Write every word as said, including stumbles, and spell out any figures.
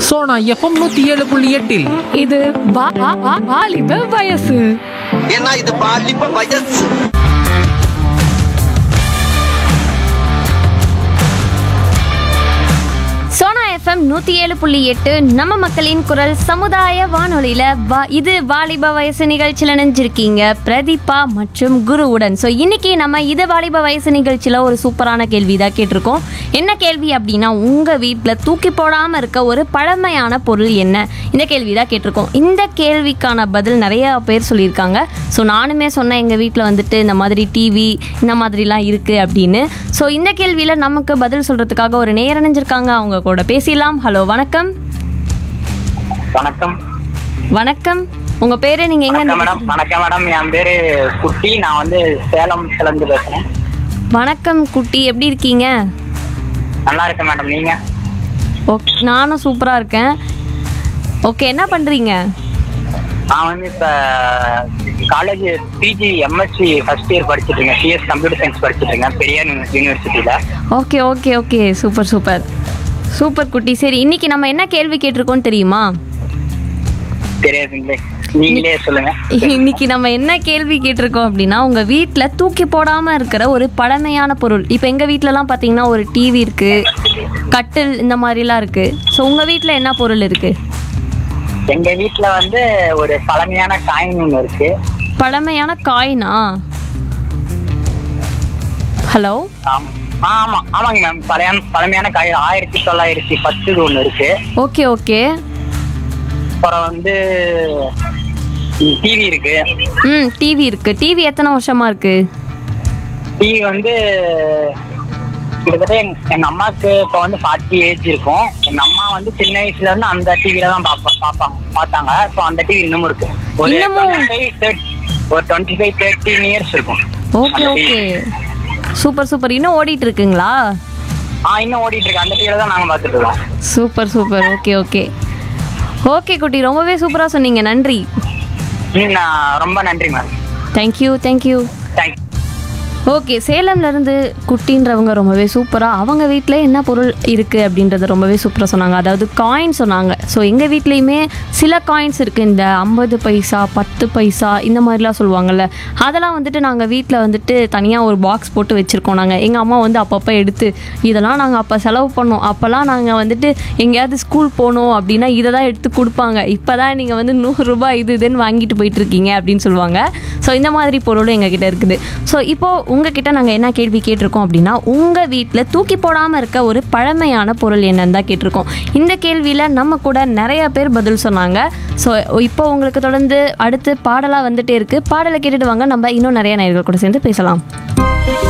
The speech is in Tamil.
சோனா எஃப்எம் நூத்தி ஏழு புள்ளி எட்டில் இது வா- வா- வா- வாலிப வயசு. ஏன்னா இது பாலிப்ப வயசு. சோனா எஃப்எம் நூற்றி ஏழு புள்ளி எட்டு நம்ம மக்களின் குரல் சமுதாய வானொலியில் வா இது வாலிப வயசு நிகழ்ச்சியில் நினைஞ்சிருக்கீங்க பிரதீபா மற்றும் குருவுடன். ஸோ இன்னைக்கு நம்ம இது வாலிப வயசு நிகழ்ச்சியில் ஒரு சூப்பரான கேள்வி தான் கேட்டிருக்கோம். என்ன கேள்வி அப்படின்னா, உங்கள் வீட்டில் தூக்கி போடாமல் இருக்க ஒரு பழமையான பொருள் என்ன? இந்த கேள்வி தான் கேட்டிருக்கோம். இந்த கேள்விக்கான பதில் நிறைய பேர் சொல்லியிருக்காங்க. ஸோ நானுமே சொன்னேன், எங்கள் வீட்டில் வந்துட்டு இந்த மாதிரி டிவி இந்த மாதிரிலாம் இருக்குது அப்படின்னு. ஸோ இந்த கேள்வியில் நமக்கு பதில் சொல்கிறதுக்காக ஒரு நேரம் நினைஞ்சிருக்காங்க. அவங்க கூட பேசலாம். ஹலோ, வணக்கம். வணக்கம். வணக்கம், உங்க பேரு, நீங்க எங்க வணக்கம் இருந்து? மேடம். வணக்கம் மேடம். என் பேரு குட்டி. நான் வந்து சேலம் இருந்து பேசுறேன். வணக்கம் குட்டி, எப்படி இருக்கீங்க? நல்லா இருக்கேன் மேடம். நீங்க? ஓகே, நானும் சூப்பரா இருக்கேன். ஓகே, என்ன பண்றீங்க? நான் வந்து இப்ப college PG MSc first year படிச்சுட்டு இருக்கேன். சிஎஸ் கம்ப்யூட்டர் சயின்ஸ் படிச்சுட்டு இருக்கேன் பெரியார் யூனிவர்சிட்டியில. Okay okay okay super super super குட்டி. சரி, இன்னைக்கு நம்ம என்ன கேள்வி கேட்டிருக்கோம் தெரியுமா? தெரியாதுங்களே, நீங்களே சொல்லுங்க. இன்னைக்கு நம்ம என்ன கேள்வி கேட்டிருக்கோம் அப்படின்னா, உங்க வீட்டுல தூக்கி போடாம இருக்கிற ஒரு பழமையான பொருள். இப்ப எங்க வீட்ல எல்லாம் பாத்தீங்கன்னா ஒரு டிவி இருக்கு, கட்டில் இந்த மாதிரிலாம் இருக்கு. ஸோ உங்க வீட்டுல என்ன பொருள் இருக்கு? எங்க வீட்டுல வந்து ஒரு பழமையான காயின் ஒன்று இருக்கு. பழமையான காயினா? ஹலோ. ஆமா ஆ, ஆமா ஆமாங்க மேம். பழைய பழமையான காயின் ஆயிரத்தி தொள்ளாயிரத்தி பத்து ஒன்று இருக்கு. Okay okay. அப்புறம் வந்து டிவி இருக்கு. ம் டிவி இருக்கு. டிவி எத்தனை வருஷமா இருக்கு? டிவி வந்து கிட்டத்தட்ட எங்க- எங்க அம்மாவுக்கு இப்போ வந்து ஃபார்ட்டி ஏஜ் இருக்கும். எங்க அம்மா வந்து சின்ன வயசுல இருந்து அந்த டிவில தான் பாப்பா பாப்பாங்க பார்த்தாங்க. இப்போ அந்த டிவி இன்னமும் இருக்கு. ஒரு இன்னமும்? twenty five, thirty ஒரு டுவெண்ட்டி ஃபைவ் தேர்ட்டின் இயர்ஸ் இருக்கும். ஓகே அந்த okay, T V. Super super. இன்னும் ஓடிட்டு இருக்குங்களா? ஆ, இன்னும் ஓடிட்டு இருக்கு. அந்த டிவில தான் நாங்க பார்த்துட்டு இருக்கோம். Super super. Okay okay okay குட்டி, ரொம்பவே சூப்பராக சொன்னீங்க. நன்றி. ம், நான் ரொம்ப நன்றி ma'am. Thank you thank you. Thank you. Okay, சேலம்லேருந்து குட்டின்றவங்க ரொம்பவே சூப்பராக அவங்க வீட்டில் என்ன பொருள் இருக்குது அப்படின்றத ரொம்பவே சூப்பராக சொன்னாங்க. அதாவது காயின் சொன்னாங்க. ஸோ எங்கள் வீட்லேயுமே சில காயின்ஸ் இருக்குது. இந்த ஐம்பது பைசா, பத்து பைசா இந்த மாதிரிலாம் சொல்லுவாங்கள்ல, அதெல்லாம் வந்துட்டு நாங்கள் வீட்டில் வந்துட்டு தனியாக ஒரு பாக்ஸ் போட்டு வச்சுருக்கோம். நாங்கள் எங்கள் அம்மா வந்து அப்பப்போ எடுத்து இதெல்லாம் நாங்கள் அப்போ செலவு பண்ணோம். அப்போல்லாம் நாங்கள் வந்துட்டு எங்கேயாவது ஸ்கூல் போனோம் அப்படின்னா இதை தான் எடுத்து கொடுப்பாங்க. இப்போ தான் நீங்கள் வந்து நூறுரூபா இது இதுன்னு வாங்கிட்டு போயிட்டுருக்கீங்க அப்படின்னு சொல்லுவாங்க. ஸோ இந்த மாதிரி பொருளும் எங்ககிட்ட இருக்குது. ஸோ இப்போது உங்ககிட்ட நாங்கள் என்ன கேள்வி கேட்டிருக்கோம் அப்படின்னா, உங்கள் வீட்டில் தூக்கி போடாமல் இருக்க ஒரு பழமையான பொருள் என்னன்னு தான் கேட்டிருக்கோம். இந்த கேள்வியில் நம்ம கூட நிறைய பேர் பதில் சொன்னாங்க. ஸோ இப்போ உங்களுக்கு தொடர்ந்து அடுத்து பாடலாக வந்துட்டே இருக்குது. பாடலை கேட்டுட்டு வாங்க, நம்ம இன்னும் நிறைய நேயர்கள் கூட சேர்ந்து பேசலாம்.